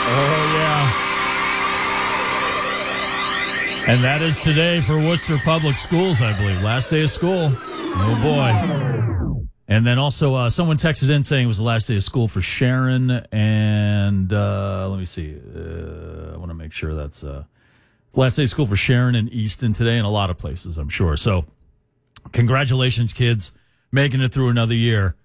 Oh, yeah. And that is today for Worcester Public Schools, I believe. Last day of school. Oh, boy. And then also someone texted in saying it was the last day of school for Sharon. And let me see. I want to make sure that's last day of school for Sharon and Easton today, and a lot of places, I'm sure. So congratulations, kids, making it through another year.